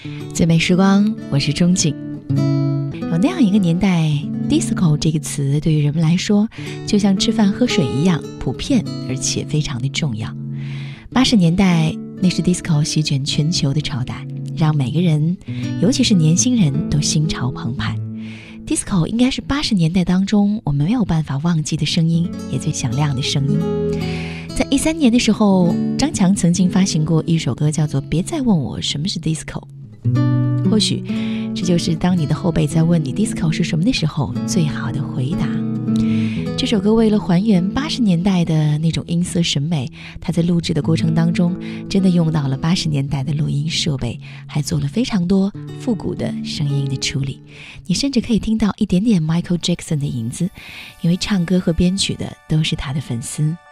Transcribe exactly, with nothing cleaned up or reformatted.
最美时光，我是钟景。有那样一个年代， disco 这个词对于人们来说就像吃饭喝水一样普遍，而且非常的重要。八十年代，那是 disco 席卷全球的朝代，让每个人，尤其是年轻人都心潮澎湃。 disco 应该是八十年代当中我们没有办法忘记的声音，也最响亮的声音。在一三年的时候，张强曾经发行过一首歌，叫做《别再问我什么是 disco》。或许这就是当你的后辈在问你 disco 是什么的时候最好的回答。这首歌为了还原八十年代的那种音色审美，它在录制的过程当中真的用到了八十年代的录音设备，还做了非常多复古的声音的处理。你甚至可以听到一点点 Michael Jackson 的影子，因为唱歌和编曲的都是他的粉丝。